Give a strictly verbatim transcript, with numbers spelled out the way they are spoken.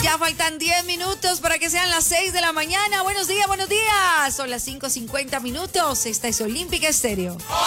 Ya faltan diez minutos para que sean las seis de la mañana. Buenos días, buenos días. Son las cinco cincuenta minutos. Esta es Olímpica Estéreo.